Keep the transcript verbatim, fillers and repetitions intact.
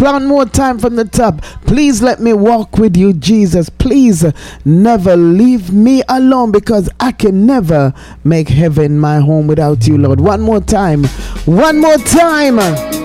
One more time from the top. Please let me walk with you, Jesus. Please never leave me alone, because I can never make heaven my home without you, Lord. One more time. One more time.